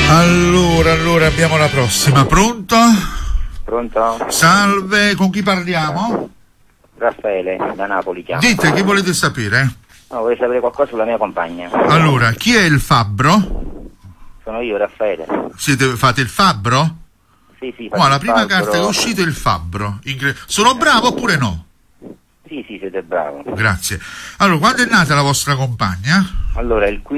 Allora abbiamo la prossima. Pronto? Pronto? Salve, con chi parliamo? Raffaele, da Napoli chiamo. Dite, che volete sapere? No, vorrei sapere qualcosa sulla mia compagna. Allora, chi è il fabbro? Sono io, Raffaele. Fate il fabbro? Sì. La prima carta che è uscita è il fabbro. Sono bravo oppure no? Sì, siete bravo. Grazie. Allora, quando è nata la vostra compagna? Allora, il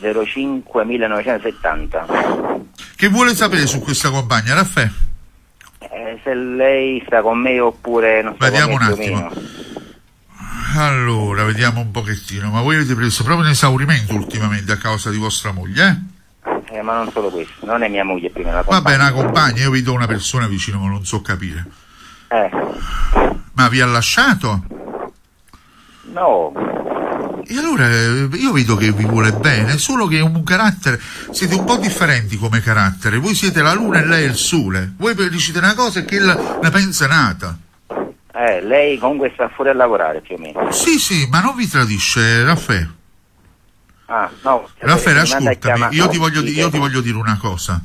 15/05/1970. Che vuole sapere su questa compagna, Raffaele? Se lei sta con me oppure non sta Vediamo con me un più o attimo. meno. Allora, vediamo un pochettino. Ma voi avete preso proprio un esaurimento ultimamente a causa di vostra moglie, Ma non solo questo, non è mia moglie prima, la Vabbè, compagna. una compagna, io vedo una persona vicino, ma non so capire. Ma vi ha lasciato? No. E allora io vedo che vi vuole bene, solo che è un carattere, siete un po' differenti come carattere. Voi siete la luna e lei è il sole. Voi dicete una cosa e che ne pensa nata. Lei comunque sta fuori a lavorare più o meno. Sì, ma non vi tradisce, Raffaele. No. Raffaele, ascoltami, io ti voglio dire una cosa.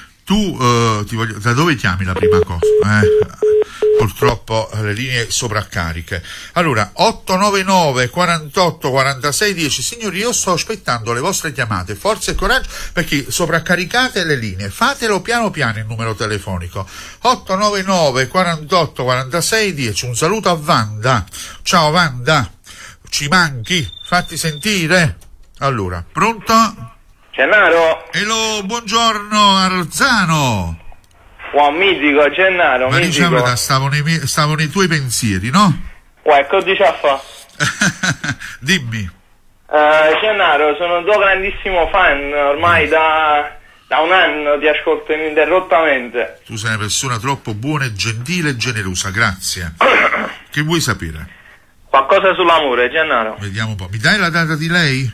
Da dove chiami la prima cosa? Purtroppo le linee sovraccariche. Allora, 899 48 46 10. Signori, io sto aspettando le vostre chiamate, forza e coraggio, perché sovraccaricate le linee. Fatelo piano piano il numero telefonico. 899 48 46 10. Un saluto a Wanda. Ciao Wanda, ci manchi, fatti sentire. Allora, pronto? Gennaro? Hello, buongiorno Arzano. Wow, mitico, Gennaro, Ma mitico. diciamo, stavo nei tuoi pensieri, no? Ecco, dici a fa. Dimmi. Gennaro, sono un tuo grandissimo fan, ormai da un anno ti ascolto ininterrottamente. Tu sei una persona troppo buona, gentile e generosa, grazie. Che vuoi sapere? Qualcosa sull'amore, Gennaro. Vediamo un po'. Mi dai la data di lei?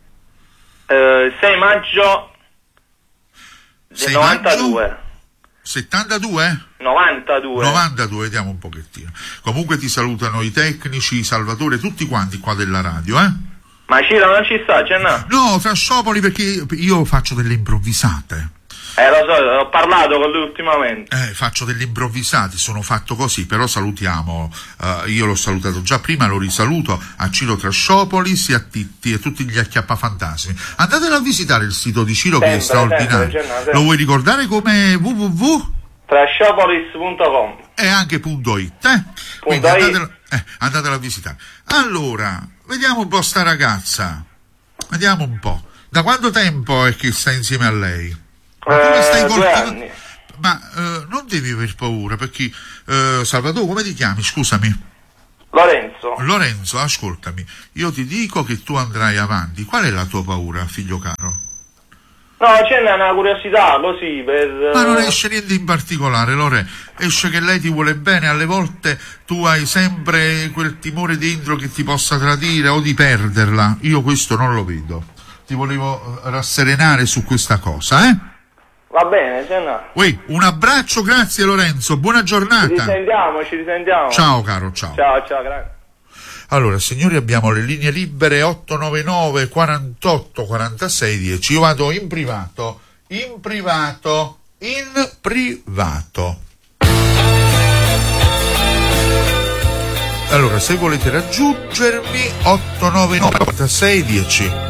6 maggio del 92. Maggio? 72? 92, vediamo un pochettino. Comunque ti salutano i tecnici, Salvatore, tutti quanti qua della radio, Ma Ciro non ci sta, Gennaro? No, tra scioperi, perché io faccio delle improvvisate. Lo so, ho parlato con lui ultimamente. Faccio delle improvvisate, sono fatto così, però salutiamo, io l'ho salutato già prima, lo risaluto a Ciro Trasciopolis e a Titti e tutti gli acchiappafantasmi. Andatelo a visitare il sito di Ciro, che è straordinario. Sempre. Lo vuoi ricordare come www? Trasciopolis.com E anche .it, quindi andatelo a visitare. Allora, vediamo un po' sta ragazza, vediamo un po'. Da quanto tempo è che sta insieme a lei? Come stai 2 anni. Ma non devi aver paura, perché Salvatore, come ti chiami? Scusami. Lorenzo, ascoltami, io ti dico che tu andrai avanti. Qual è la tua paura, figlio caro? No, c'è una curiosità così per... Ma non esce niente in particolare, Lore. Esce che lei ti vuole bene, alle volte tu hai sempre quel timore dentro che ti possa tradire o di perderla. Io questo non lo vedo. Ti volevo rasserenare su questa cosa, Va bene, Gennaro. Un abbraccio, grazie Lorenzo, buona giornata. Ci risentiamo. Ciao caro, ciao. Ciao, grazie. Allora, signori, abbiamo le linee libere 899 48 46 10. Io vado in privato. Allora, se volete raggiungermi, 899 46 10.